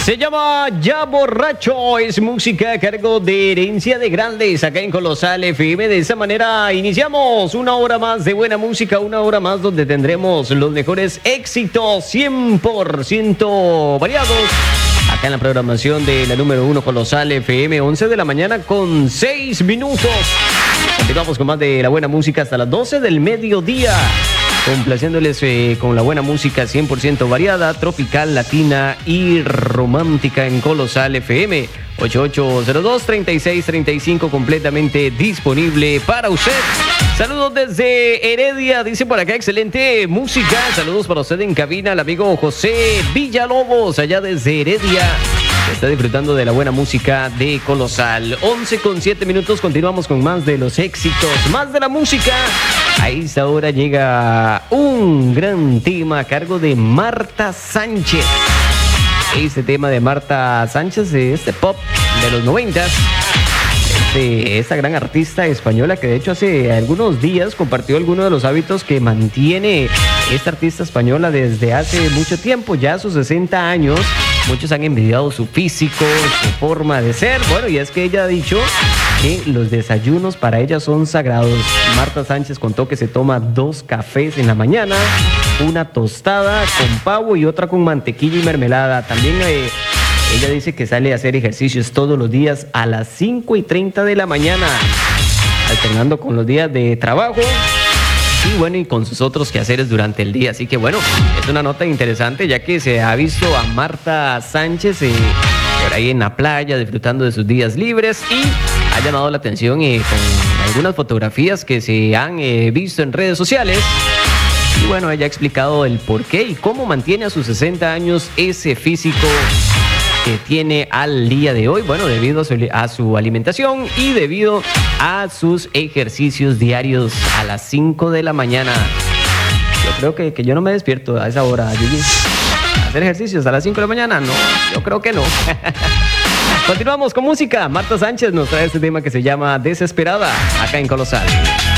Se llama Ya Borracho, es música a cargo de Herencia de Grandes, acá en Colosal FM. De esa manera iniciamos una hora más de buena música, una hora más donde tendremos los mejores éxitos 100% variados. Acá en la programación de la número 1 Colosal FM, 11 de la mañana con 6 minutos. Continuamos con más de la buena música hasta las 12 del mediodía. Complaciéndoles con la buena música 100% variada, tropical, latina y romántica en Colosal FM. 8802-3635, completamente disponible para usted. Saludos desde Heredia, dice por acá, excelente música. Saludos para usted en cabina, el amigo José Villalobos, allá desde Heredia. Está disfrutando de la buena música de Colosal. 11 con 7 minutos, continuamos con más de los éxitos, más de la música. A esta hora llega un gran tema a cargo de Marta Sánchez. Este tema de Marta Sánchez, este pop de los 90s, esta gran artista española que de hecho hace algunos días compartió algunos de los hábitos que mantiene esta artista española desde hace mucho tiempo, ya a sus 60 años. Muchos han envidiado su físico, su forma de ser. Bueno, y es que ella ha dicho que los desayunos para ella son sagrados. Marta Sánchez contó que se toma 2 cafés en la mañana, una tostada con pavo y otra con mantequilla y mermelada. También ella dice que sale a hacer ejercicios todos los días a las 5:30 de la mañana, alternando con los días de trabajo. Y bueno, y con sus otros quehaceres durante el día. Así que bueno, es una nota interesante, ya que se ha visto a Marta Sánchez por ahí en la playa disfrutando de sus días libres, y ha llamado la atención con algunas fotografías que se han visto en redes sociales. Y bueno, ella ha explicado el por qué y cómo mantiene a sus 60 años ese físico que tiene al día de hoy. Bueno, debido a su alimentación y debido a sus ejercicios diarios a las 5 de la mañana. Yo creo que yo no me despierto a esa hora, Gigi. ¿Hacer ejercicios a las 5 de la mañana? No, yo creo que no. Continuamos con música. Marta Sánchez nos trae este tema que se llama Desesperada, acá en Colosal.